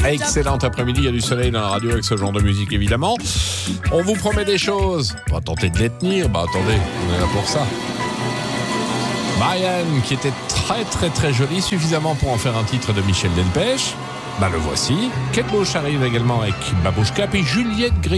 Excellent après-midi, il y a du soleil dans la radio avec ce genre de musique évidemment. On vous promet des choses, on va tenter de les tenir. Attendez, on est là pour ça. Marianne, qui était très très très jolie, suffisamment pour en faire un titre de Michel Delpech. Le voici. Kate Bush arrive également avec Babouchka, puis Juliette Grégory.